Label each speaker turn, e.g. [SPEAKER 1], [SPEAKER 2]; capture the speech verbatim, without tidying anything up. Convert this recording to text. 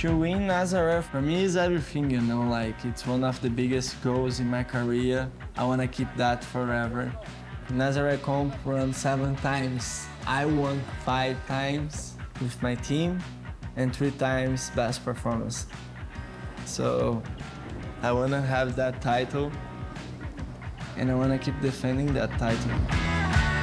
[SPEAKER 1] To win Nazareth for me is everything, you know, like it's one of the biggest goals in my career. I want to keep that forever. Nazareth Comp won seven times. I won five times with my team and three times best performance. So I want to have that title and I want to keep defending that title.